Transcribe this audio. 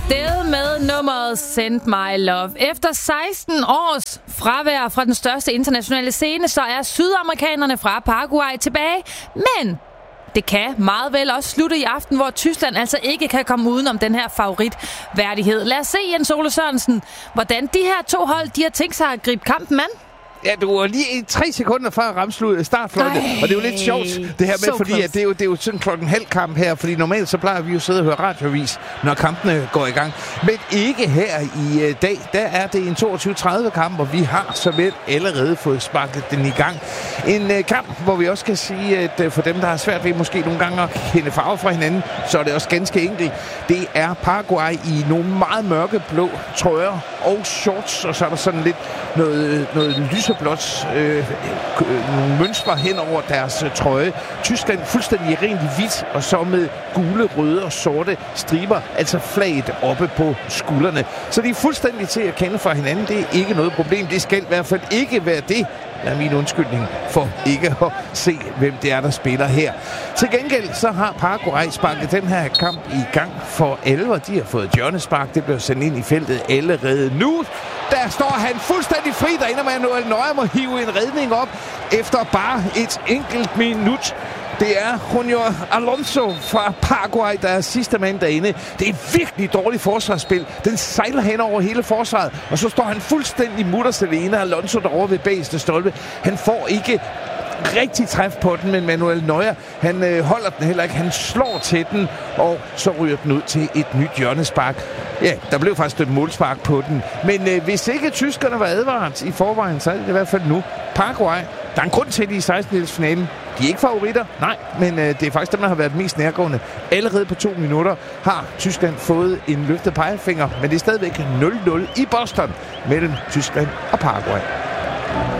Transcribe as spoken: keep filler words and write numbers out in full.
Adele med nummeret Send My Love. Efter seksten års fravær fra den største internationale scene, så er sydamerikanerne fra Paraguay tilbage. Men det kan meget vel også slutte i aften, hvor Tyskland altså ikke kan komme uden om den her favoritværdighed. Lad os se, Jens Ole Sørensen, hvordan de her to hold, de har tænkt sig at gribe kampen an. Ja, du var lige tre sekunder før at ramme startfløjte, og det er jo lidt sjovt, det her med, so fordi at det, er jo, det er jo sådan klokken halv kamp her, fordi normalt så plejer vi jo at sidde og høre radioavis, når kampene går i gang. Men ikke her i uh, dag, der er det en toogtyve tredive kamp, og vi har såvel allerede fået sparket den i gang. En uh, kamp, hvor vi også kan sige, at uh, for dem, der har svært ved måske nogle gange at kende farve fra hinanden, så er det også ganske enkelt. Det er Paraguay i nogle meget mørke blå trøjer og shorts, og så er der sådan lidt noget, noget lyseblåt, øh, nogle mønstre hen over deres øh, trøje. Tyskland fuldstændig rent i hvidt, og så med gule, røde og sorte striber, altså flaget oppe på skuldrene. Så de er fuldstændig til at kende fra hinanden. Det er ikke noget problem. Det skal i hvert fald ikke være det. Det er min undskyldning for ikke at se, hvem det er, der spiller her. Til gengæld så har Paraguay sparket den her kamp i gang for alvor. De har fået hjørnespark. Det blev sendt ind i feltet allerede nu. Der står han fuldstændig fri. Der ender med, at Noel Neuer må hive en redning op efter bare et enkelt minut. Det er Junior Alonso fra Paraguay, der er sidste mand derinde. Det er et virkelig dårligt forsvarsspil. Den sejler hen over hele forsvaret, og så står han fuldstændig mutters alene. Alonso derovre ved bageste stolpe. Han får ikke rigtig træf på den, men Manuel Neuer, han øh, holder den heller ikke. Han slår til den, og så ryger den ud til et nyt hjørnespark. Ja, der blev faktisk et målspark på den. Men øh, hvis ikke tyskerne var advaret i forvejen, så er det i hvert fald nu. Paraguay, der er en grund til, at de i seksten-delsfinalen. De er ikke favoritter, nej, men øh, det er faktisk dem, der har været mest nærgående. Allerede på to minutter har Tyskland fået en løftet pegefinger, men det er stadigvæk nul nul i Boston mellem Tyskland og Paraguay.